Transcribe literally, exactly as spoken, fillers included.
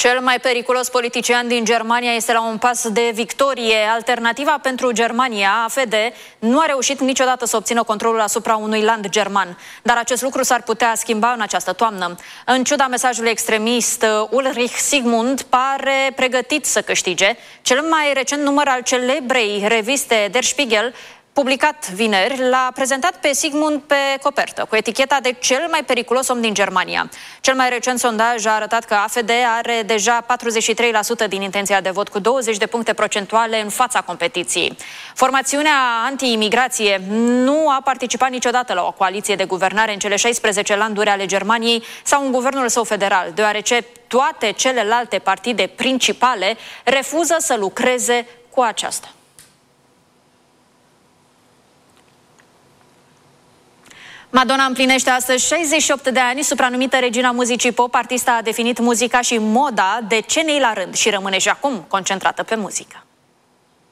Cel mai periculos politician din Germania este la un pas de victorie. Alternativa pentru Germania, A F D, nu a reușit niciodată să obțină controlul asupra unui land german. Dar acest lucru s-ar putea schimba în această toamnă. În ciuda mesajului extremist, Ulrich Sigmund pare pregătit să câștige. Cel mai recent număr al celebrei reviste Der Spiegel, publicat vineri, l-a prezentat pe Sigmund pe copertă, cu eticheta de cel mai periculos om din Germania. Cel mai recent sondaj a arătat că A F D are deja patruzeci și trei la sută din intenția de vot, cu douăzeci de puncte procentuale în fața competiției. Formațiunea anti-imigrație nu a participat niciodată la o coaliție de guvernare în cele șaisprezece landuri ale Germaniei sau în guvernul său federal, deoarece toate celelalte partide principale refuză să lucreze cu aceasta. Madonna împlinește astăzi șaizeci și opt de ani. Supranumită regina muzicii pop, artista a definit muzica și moda decenii la rând și rămâne și acum concentrată pe muzică.